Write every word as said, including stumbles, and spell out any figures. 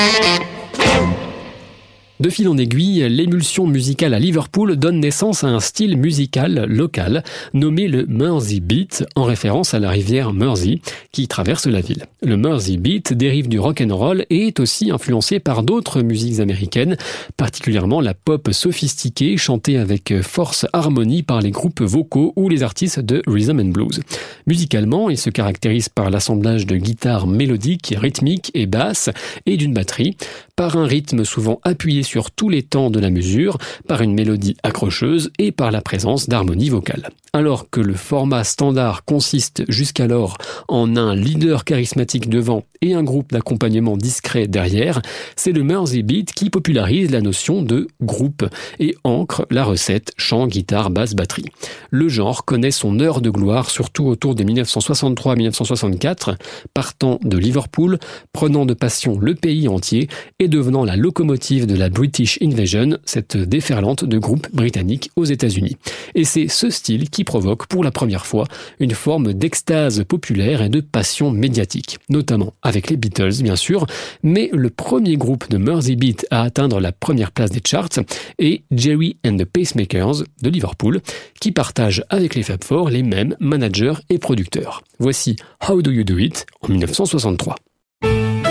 De fil en aiguille, l'émulsion musicale à Liverpool donne naissance à un style musical local nommé le Mersey Beat, en référence à la rivière Mersey qui traverse la ville. Le Mersey Beat dérive du rock'n'roll et est aussi influencé par d'autres musiques américaines, particulièrement la pop sophistiquée chantée avec force harmonie par les groupes vocaux ou les artistes de rhythm and blues. Musicalement, il se caractérise par l'assemblage de guitares mélodiques, rythmiques et basses et d'une batterie, par un rythme souvent appuyé sur tous les temps de la mesure, par une mélodie accrocheuse et par la présence d'harmonie vocale. Alors que le format standard consiste jusqu'alors en un leader charismatique devant et un groupe d'accompagnement discret derrière, c'est le Mersey Beat qui popularise la notion de groupe et ancre la recette chant, guitare, basse, batterie. Le genre connaît son heure de gloire surtout autour de dix-neuf cent soixante-trois à dix-neuf cent soixante-quatre, partant de Liverpool, prenant de passion le pays entier et devenant la locomotive de la British Invasion, cette déferlante de groupes britanniques aux États-Unis. Et c'est ce style qui provoque pour la première fois une forme d'extase populaire et de passion médiatique, notamment avec les Beatles bien sûr, mais le premier groupe de Mersey Beat à atteindre la première place des charts est Gerry and the Pacemakers de Liverpool, qui partagent avec les Fab Four les mêmes managers et producteurs. Voici How Do You Do It en dix-neuf cent soixante-trois.